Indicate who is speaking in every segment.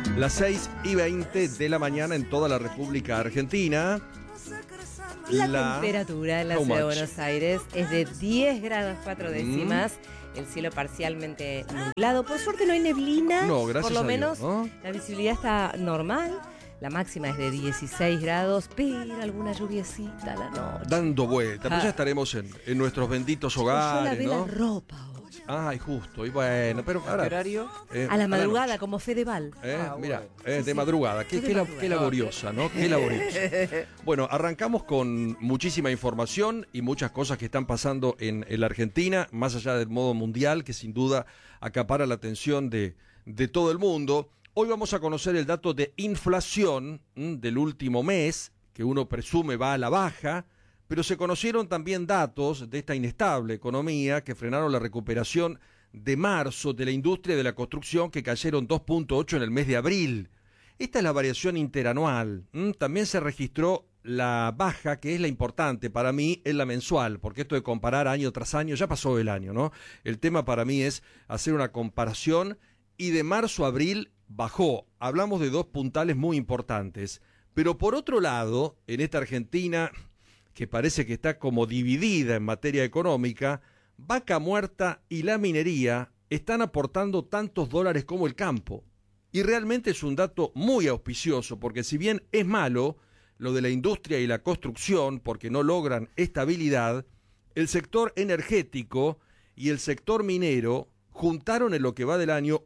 Speaker 1: Las 6:20 de la mañana en toda la República Argentina.
Speaker 2: La temperatura en la ciudad de Buenos Aires es de 10 grados 4 décimas. El cielo parcialmente nublado. Por suerte no hay neblina.
Speaker 1: No, gracias
Speaker 2: por lo
Speaker 1: a
Speaker 2: menos
Speaker 1: Dios, ¿no?
Speaker 2: La visibilidad está normal. La máxima es de 16 grados, pero alguna lluviecita a la noche.
Speaker 1: Dando vuelta, pues ya estaremos en nuestros benditos hogares,
Speaker 2: Yo lavé
Speaker 1: ¿no?
Speaker 2: la ropa hoy.
Speaker 1: Ay, justo, y bueno, pero ahora...
Speaker 3: ¿Horario?
Speaker 2: A la madrugada, como Fedeval.
Speaker 1: Mira, de
Speaker 2: sí.
Speaker 1: madrugada, qué laboriosa, ¿no? Qué laboriosa. Bueno, arrancamos con muchísima información y muchas cosas que están pasando en la Argentina, más allá del modo mundial, que sin duda acapara la atención de todo el mundo. Hoy vamos a conocer el dato de inflación del último mes, que uno presume va a la baja, pero se conocieron también datos de esta inestable economía que frenaron la recuperación de marzo de la industria de la construcción, que cayeron 2.8 en el mes de abril. Esta es la variación interanual. También se registró la baja, que es la importante para mí, es la mensual, porque esto de comparar año tras año, ya pasó el año, ¿no? El tema para mí es hacer una comparación, y de marzo a abril bajó. Hablamos de dos puntales muy importantes. Pero por otro lado, en esta Argentina, que parece que está como dividida en materia económica, Vaca Muerta y la minería están aportando tantos dólares como el campo. Y realmente es un dato muy auspicioso, porque si bien es malo lo de la industria y la construcción, porque no logran estabilidad, el sector energético y el sector minero juntaron en lo que va del año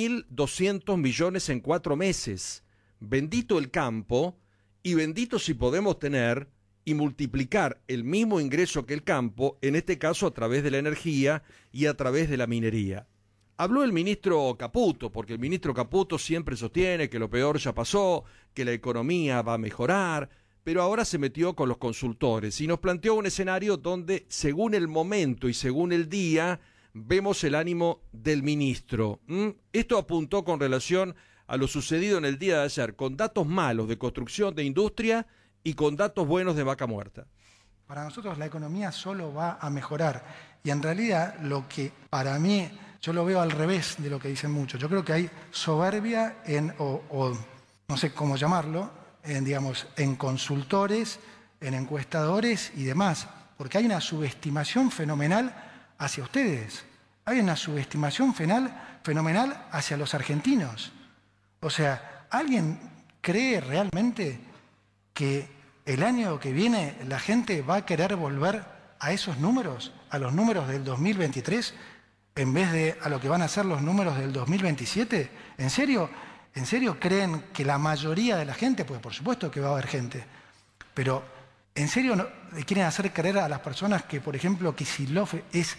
Speaker 1: 8.200 millones en 4 meses. Bendito el campo, y bendito si podemos tener y multiplicar el mismo ingreso que el campo, en este caso a través de la energía y a través de la minería. Habló el ministro Caputo, porque el ministro Caputo siempre sostiene que lo peor ya pasó, que la economía va a mejorar, pero ahora se metió con los consultores y nos planteó un escenario donde, según el momento y según el día, vemos el ánimo del ministro. Esto apuntó con relación a lo sucedido en el día de ayer, con datos malos de construcción de industria y con datos buenos de Vaca Muerta.
Speaker 4: Para nosotros la economía solo va a mejorar, y en realidad lo que para mí, yo lo veo al revés de lo que dicen muchos. Yo creo que hay soberbia o no sé cómo llamarlo, en consultores, en encuestadores y demás, porque hay una subestimación fenomenal hacia ustedes. Hay una subestimación fenomenal hacia los argentinos. O sea, ¿alguien cree realmente que el año que viene la gente va a querer volver a esos números, a los números del 2023, en vez de a lo que van a ser los números del 2027? ¿En serio creen que la mayoría de la gente, pues por supuesto que va a haber gente, pero ¿en serio quieren hacer creer a las personas que, por ejemplo, Kicillof es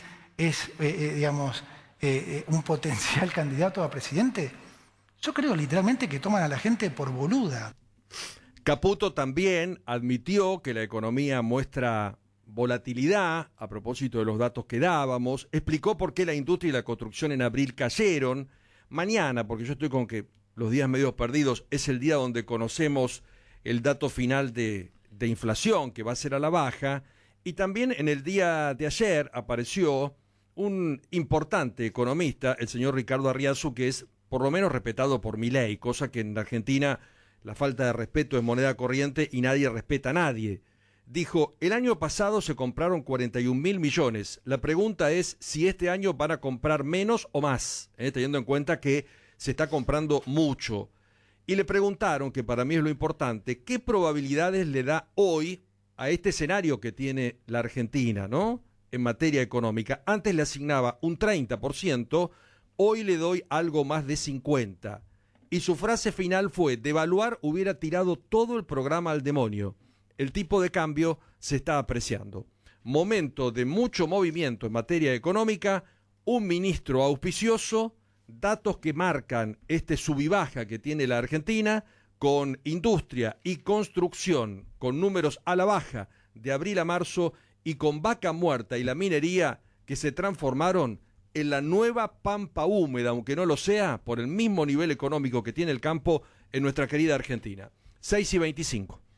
Speaker 4: un potencial candidato a presidente? Yo creo literalmente que toman a la gente por boluda.
Speaker 1: Caputo también admitió que la economía muestra volatilidad, a propósito de los datos que dábamos, explicó por qué la industria y la construcción en abril cayeron. Mañana, porque yo estoy con que los días medios perdidos, es el día donde conocemos el dato final de inflación, que va a ser a la baja, y también en el día de ayer apareció un importante economista, el señor Ricardo Arriazu, que es por lo menos respetado por Milei, cosa que en Argentina la falta de respeto es moneda corriente y nadie respeta a nadie. Dijo, el año pasado se compraron 41.000 millones. La pregunta es si este año van a comprar menos o más, teniendo en cuenta que se está comprando mucho. Y le preguntaron, que para mí es lo importante, ¿qué probabilidades le da hoy a este escenario que tiene la Argentina, ¿no? En materia económica? Antes le asignaba un 30%, hoy le doy algo más de 50%. Y su frase final fue, devaluar hubiera tirado todo el programa al demonio. El tipo de cambio se está apreciando. Momento de mucho movimiento en materia económica, un ministro auspicioso, datos que marcan este sub y baja que tiene la Argentina, con industria y construcción, con números a la baja de abril a marzo, y con Vaca Muerta y la minería que se transformaron en la nueva pampa húmeda, aunque no lo sea, por el mismo nivel económico que tiene el campo en nuestra querida Argentina. 6:25.